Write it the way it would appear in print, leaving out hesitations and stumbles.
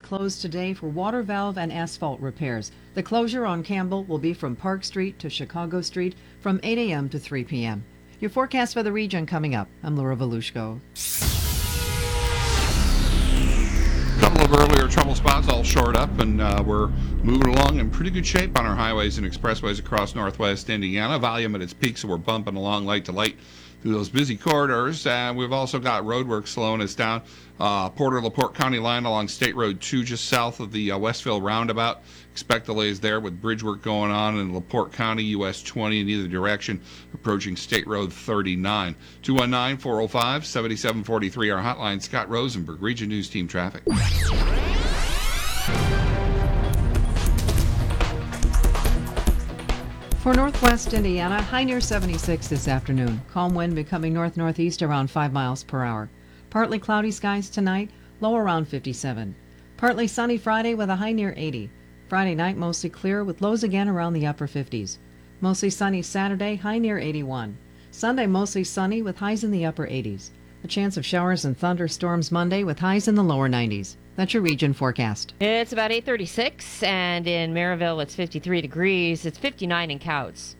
closed today for water valve and asphalt repairs. The closure on Campbell will be from Park Street to Chicago Street from 8 a.m. to 3 p.m. Your forecast for the region coming up. I'm Laura Volushko. Couple of earlier trouble spots all shored up, and we're moving along in pretty good shape on our highways and expressways across northwest Indiana. Volume at its peak, so we're bumping along light to light through those busy corridors. We've also got roadwork slowing us down. Porter-LaPorte County line along State Road 2 just south of the Westville roundabout. Expect delays there with bridge work going on in LaPorte County, US 20 in either direction, approaching State Road 39. 219-405-7743, our hotline. Scott Rosenberg, Region News Team Traffic. For northwest Indiana, high near 76 this afternoon. Calm wind becoming north-northeast around 5 miles per hour. Partly cloudy skies tonight, low around 57. Partly sunny Friday with a high near 80. Friday night mostly clear with lows again around the upper 50s. Mostly sunny Saturday, high near 81. Sunday mostly sunny with highs in the upper 80s. A chance of showers and thunderstorms Monday with highs in the lower 90s. That's your region forecast. It's about 8:36, and in Maryville it's 53 degrees. It's 59 in Couts.